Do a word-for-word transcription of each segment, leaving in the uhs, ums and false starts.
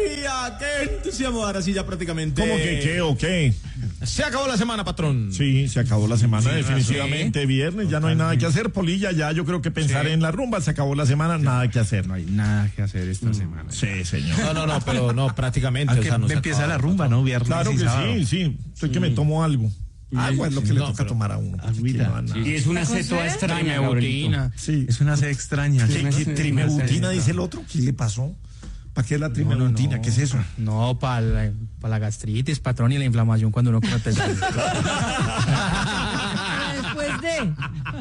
alegría! ¡Qué entusiasmo! Ahora sí ya prácticamente... ¿Cómo que qué o qué? Se acabó la semana, patrón. Sí, se acabó la semana, sí, definitivamente. Sí. Viernes, ya no hay nada que hacer. Polilla, ya yo creo que pensar sí. en la rumba, se acabó la semana, sí. nada que hacer. No hay nada que hacer esta mm. semana. Sí, señor. No, no, no, pero no, prácticamente. O sea, no empieza acabó, la rumba, patrón. ¿no? Viernes Claro que sábado. sí, sí. Estoy sí. que me tomo algo. Agua es lo que sí, le no, toca tomar a uno. Agüita. Sí. Y es una sed toda extraña, Trimebutina. Sí. Es una sed extraña. Trimebutina, dice el otro. ¿Qué le pasó? ¿Para qué es la trimebutina? No, no. ¿Qué es eso? No, para la, pa la gastritis, patrón, y la inflamación cuando uno come pesado. Después de...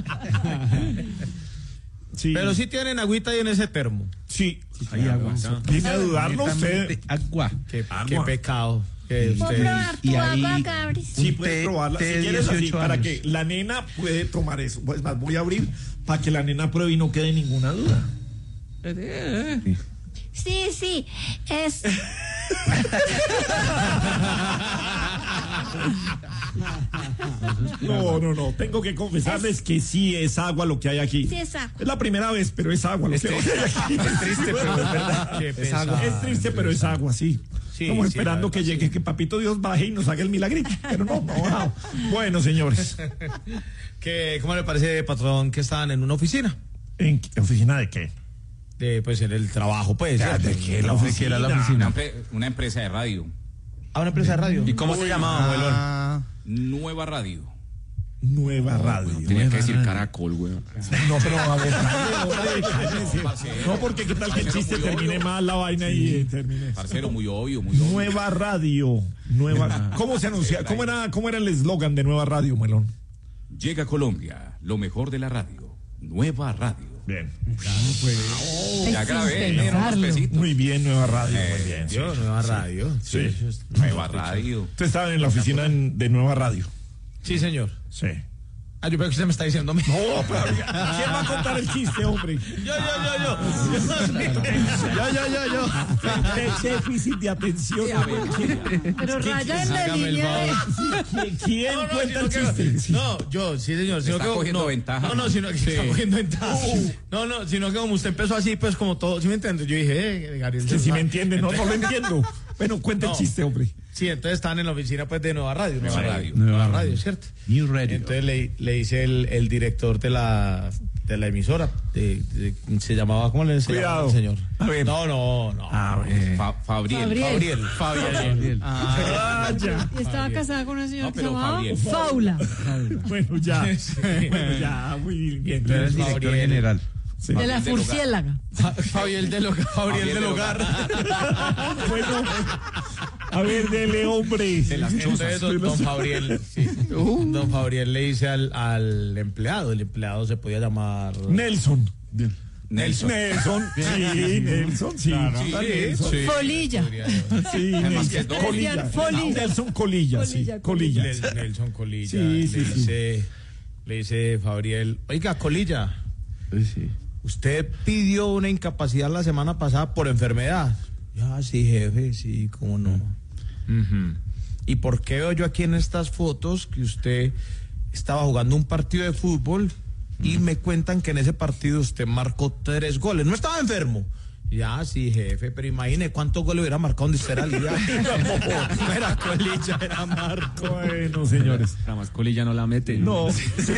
Sí. Pero sí tienen agüita ahí en ese termo. Sí. sí hay agua. Dime a dudarlo usted. Agua. Qué, agua. Qué pecado. Que ¿Puedo usted... probar tu y agua, ahí, Cabris? Sí, puedes probarla. Si quieres así, años. para que la nena puede tomar eso. Pues más, voy a abrir para que la nena pruebe y no quede ninguna duda. Sí. Sí, sí, es... No, no, no, tengo que confesarles es... que sí es agua lo que hay aquí. Sí es agua. Es la primera vez, pero es agua lo es que triste. hay aquí. Es triste, pero es verdad. Es, agua. es triste, pero es agua, sí. Sí, Estamos sí, esperando verdad, que llegue, sí. que Papito Dios baje y nos haga el milagrito, pero no, no, no. Bueno, señores. ¿Qué, ¿Cómo le parece, patrón, que estaban en una oficina? ¿En qué, oficina de qué? De, pues en el trabajo, pues. Ya, ¿de qué? La oficina. La oficina. Una, una empresa de radio. ¿Ah, una empresa de radio? ¿Y cómo Uy, se llamaba, abuelón? Ah, Nueva Radio. Nueva Radio. Bueno, tenía que decir Caracol, güey. No, pero a ver, cállese. No, porque qué tal que el chiste termine mal la vaina y termine. Parcero, muy obvio, muy obvio. Nueva Radio. Nueva. ¿Cómo se anuncia? ¿Cómo era, cómo era el eslogan de Nueva Radio, Melón? Llega a Colombia, lo mejor de la radio. Nueva Radio. Bien. Ah, pues, oh, ya grabé, muy bien, Nueva Radio. Eh, muy bien. Yo, sí, Nueva Radio. Sí. sí. sí. Nueva Radio. Usted estaba en la oficina de Nueva Radio. Sí, señor. Sí. Ah, yo creo que usted me está diciendo a mí. No, pero ¿quién va a contar el chiste, hombre? Yo, yo, yo, yo. Yo, yo, yo, yo. Qué déficit de atención. Pero raya en la línea. ¿Quién no, no, cuenta el que, chiste? Sí. No, yo, sí, señor. Sino está que, cogiendo no, ventaja. No, no, sino que sí. está cogiendo ventaja. Uh. No, no, sino que como usted empezó así, pues como todo, ¿sí me entiende? Yo dije, eh, Gabriel. Que si me entiende, no, no lo entiendo. Bueno, cuenta no. el chiste, hombre. Sí, entonces estaban en la oficina pues de Nueva Radio. Nueva sí, Radio. Nueva, Nueva Radio, ¿cierto? New Radio. Entonces le, le dice el, el director de la de la emisora, de, de, se llamaba, ¿cómo le decía? Cuidado. El señor. A ver. No, no, no. A ver. Fa, Fabriel. Fabriel. Fabriel. Fabriel. Ah, ya. Y estaba Fabriel. casada con una señora No, que se llamaba Fabriel. Faula. Bueno, ya. Sí. Bueno, ya, muy bien. Era el director general. Sí. De la Furciélaga. Fabiel del Hogar. Fabriel del Hogar. Bueno, a ver, dele, hombre. De las chuzas. Don, don Fabriel. Sí. Uh. Don Fabriel le dice al, al empleado, el empleado se podía llamar Nelson. Nelson. Nelson. Sí, Nelson, sí. Claro. Sí, Nelson. sí. Folilla. Sí, Nelson. Colilla. Folilla. Nelson Colilla, sí. Colilla. Nelson Colilla. Sí, sí, le, sí. Dice, le dice Fabriel, oiga, Colilla. Sí. Usted pidió una incapacidad la semana pasada por enfermedad. Ya, sí, jefe, sí, cómo no. Uh-huh. ¿Y por qué veo yo aquí en estas fotos que usted estaba jugando un partido de fútbol uh-huh. y me cuentan que en ese partido usted marcó tres goles? ¿No estaba enfermo? Ya, sí, jefe, pero imagine cuántos goles hubiera marcado donde usted era liga. No, no era Colilla, era Marco. Bueno, señores. Además, Colilla no la mete. No.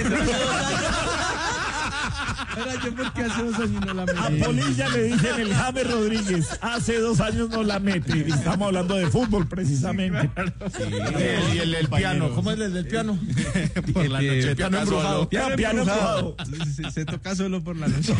Era yo porque hace dos años no la metí. A Polilla le dicen el James Rodríguez. Hace dos años no la mete. Estamos hablando de fútbol, precisamente. Sí, claro. Sí. Y el, el, el piano. ¿Cómo es el del piano? Por la noche. El piano embrujado. Piano, piano embrujado. Se, se toca solo por la noche.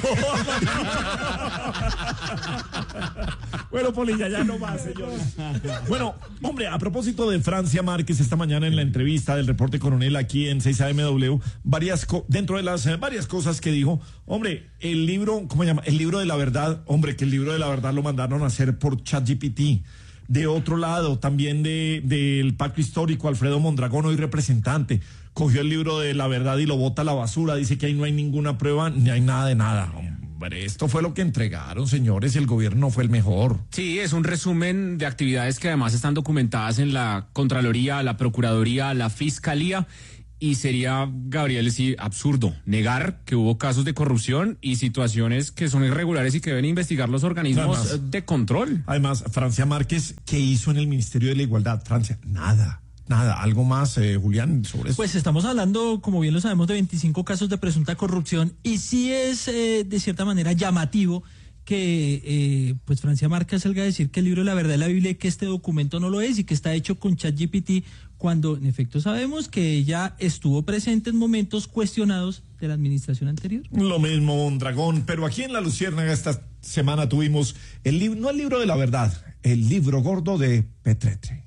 Bueno, Polilla, ya no más, señores. Bueno, hombre, a propósito de Francia Márquez, esta mañana en la entrevista del Reporte Coronel aquí en seis A M W, varias co- dentro de las eh, varias cosas que dijo, hombre, el libro, ¿cómo se llama? El libro de la verdad, hombre, que el libro de la verdad lo mandaron a hacer por ChatGPT. De otro lado, también de del Pacto Histórico, Alfredo Mondragón, hoy representante, cogió el libro de la verdad y lo bota a la basura, dice que ahí no hay ninguna prueba, ni hay nada de nada. Hombre, esto fue lo que entregaron, señores, el gobierno no fue el mejor. Sí, es un resumen de actividades que además están documentadas en la Contraloría, la Procuraduría, la Fiscalía, y sería, Gabriel, sí, absurdo negar que hubo casos de corrupción y situaciones que son irregulares y que deben investigar los organismos Además, de control. Además, Francia Márquez, ¿qué hizo en el Ministerio de la Igualdad? Francia, nada. Nada, algo más, eh, Julián, sobre eso. Pues estamos hablando, como bien lo sabemos, de veinticinco casos de presunta corrupción y sí es eh, de cierta manera llamativo que eh, pues Francia Márquez salga a decir que el libro de la verdad es la Biblia y que este documento no lo es y que está hecho con ChatGPT, cuando en efecto sabemos que ella estuvo presente en momentos cuestionados de la administración anterior. Lo mismo, Mondragón, pero aquí en La Luciérnaga esta semana tuvimos el libro, no el libro de la verdad, el libro gordo de Petrete.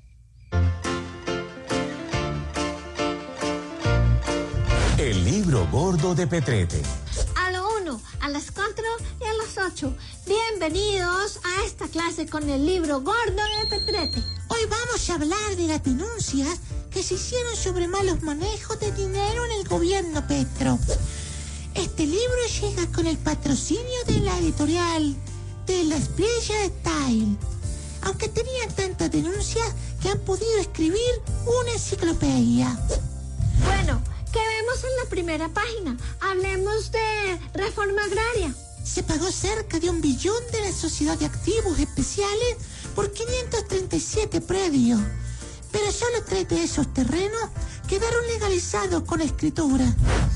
El libro gordo de Petrete. A lo uno, a las cuatro y a las ocho. Bienvenidos a esta clase con el libro gordo de Petrete. Hoy vamos a hablar de las denuncias que se hicieron sobre malos manejos de dinero en el gobierno Petro. Este libro llega con el patrocinio de la editorial de la Espriella Style, aunque tenían tantas denuncias que han podido escribir una enciclopedia. Bueno, ¿qué vemos en la primera página? Hablemos de reforma agraria. Se pagó cerca de un billón de la sociedad de activos especiales por quinientos treinta y siete predios, pero solo tres de esos terrenos quedaron legalizados con escritura.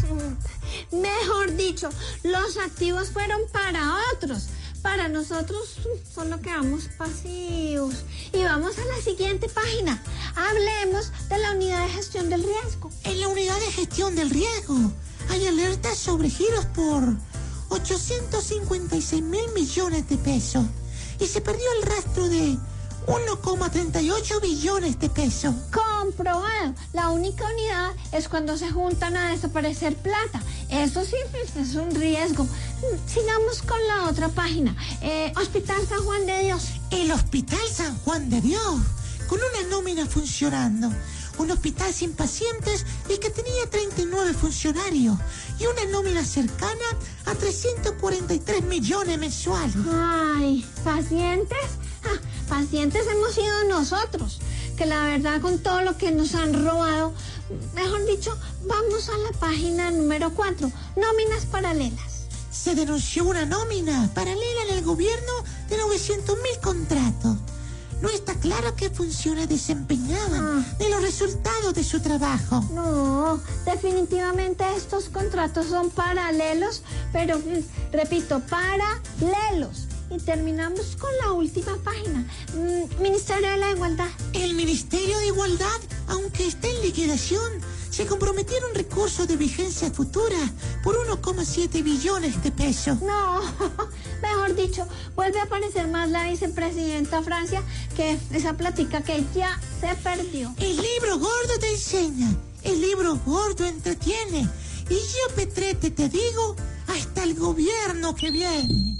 Mejor dicho, los activos fueron para otros. Para nosotros solo quedamos pasivos. Y vamos a la siguiente página. Hablemos de la unidad de gestión del riesgo. En la unidad de gestión del riesgo hay alertas sobre giros por ochocientos cincuenta y seis mil millones de pesos. Y se perdió el rastro de uno coma treinta y ocho billones de pesos. Comprobado. La única unidad es cuando se juntan a desaparecer plata. Eso sí es un riesgo. Sigamos con la otra página. Eh, Hospital San Juan de Dios. El Hospital San Juan de Dios, con una nómina funcionando. Un hospital sin pacientes y que tenía treinta y nueve funcionarios. Y una nómina cercana a trescientos cuarenta y tres millones mensuales. Ay, ¿pacientes? Ah, pacientes hemos sido nosotros, que la verdad con todo lo que nos han robado, mejor dicho, vamos a la página número cuatro, nóminas paralelas. Se denunció una nómina paralela en el gobierno de novecientos mil contratos. No está claro qué funciones desempeñaban ah. ni los resultados de su trabajo. No, definitivamente estos contratos son paralelos, pero repito, paralelos. Y terminamos con la última página. Ministerio de la Igualdad. El Ministerio de Igualdad, aunque está en liquidación, se comprometieron recursos de vigencia futura por uno coma siete billones de pesos. No, mejor dicho, vuelve a aparecer más la vicepresidenta Francia, que esa plática que ya se perdió. El libro gordo te enseña, el libro gordo entretiene. Y yo, Petrete, te digo, hasta el gobierno que viene.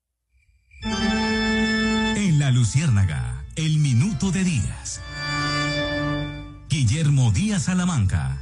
En La Luciérnaga, el minuto de Díaz. Guillermo Díaz Salamanca.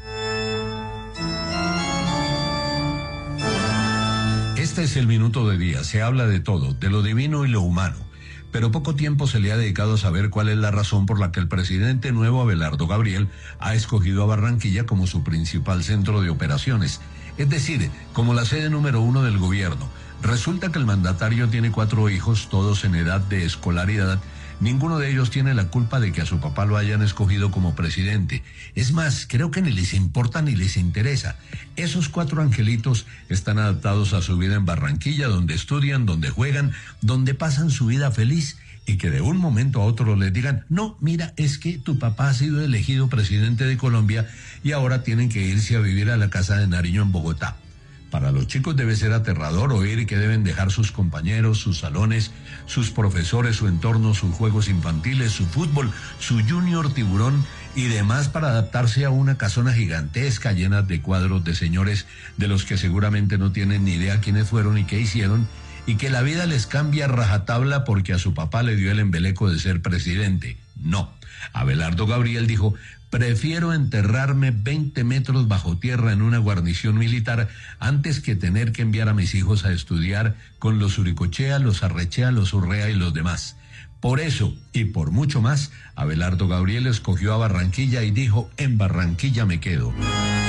Este es el minuto de Díaz. Se habla de todo, de lo divino y lo humano. Pero poco tiempo se le ha dedicado a saber cuál es la razón por la que el presidente nuevo Abelardo Gabriel ha escogido a Barranquilla como su principal centro de operaciones, es decir, como la sede número uno del gobierno. Resulta que el mandatario tiene cuatro hijos, todos en edad de escolaridad. Ninguno de ellos tiene la culpa de que a su papá lo hayan escogido como presidente. Es más, creo que ni les importa ni les interesa. Esos cuatro angelitos están adaptados a su vida en Barranquilla, donde estudian, donde juegan, donde pasan su vida feliz, y que de un momento a otro les digan, no, mira, es que tu papá ha sido elegido presidente de Colombia y ahora tienen que irse a vivir a la casa de Nariño en Bogotá. Para los chicos debe ser aterrador oír que deben dejar sus compañeros, sus salones, sus profesores, su entorno, sus juegos infantiles, su fútbol, su junior tiburón y demás para adaptarse a una casona gigantesca llena de cuadros de señores de los que seguramente no tienen ni idea quiénes fueron y qué hicieron, y que la vida les cambia a rajatabla porque a su papá le dio el embeleco de ser presidente. No. Abelardo Gabriel dijo: prefiero enterrarme veinte metros bajo tierra en una guarnición militar antes que tener que enviar a mis hijos a estudiar con los Uricochea, los Arrechea, los Urrea y los demás. Por eso, y por mucho más, Abelardo Gabriel escogió a Barranquilla y dijo: en Barranquilla me quedo.